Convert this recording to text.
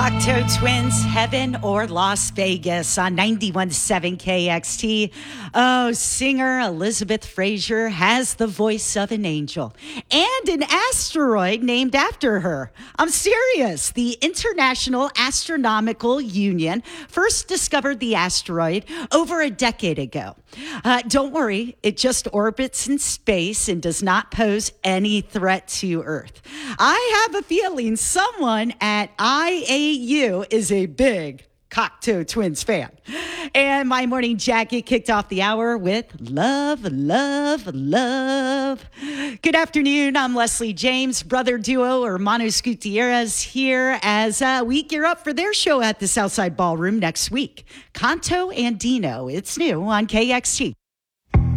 Cocteau Twins, Heaven or Las Vegas on 91.7 KXT. Oh, singer Elizabeth Fraser has the voice of an angel and an asteroid named after her. I'm serious. The International Astronomical Union first discovered the asteroid over a decade ago. Don't worry, it just orbits in space and does not pose any threat to Earth. I have a feeling someone at IAU is a big Cocteau Twins fan. And my morning jacket kicked off the hour with Love, Love, Love. Good afternoon. I'm Leslie James, brother duo Hermanos Gutierrez here as we gear up for their show at the Southside Ballroom next week. Canto and Dino. It's new on KXT.